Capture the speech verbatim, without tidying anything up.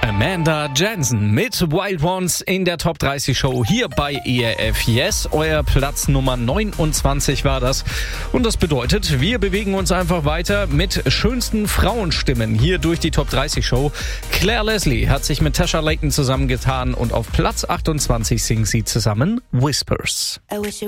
Amanda Jensen mit Wild Ones in der Top dreißig Show hier bei E R F Yes. Euer Platz Nummer neunundzwanzig war das. Und das bedeutet, wir bewegen uns einfach weiter mit schönsten Frauenstimmen hier durch die Top dreißig Show. Claire Leslie hat sich mit Tasha Layton zusammengetan und auf Platz achtundzwanzig singt sie zusammen Whispers.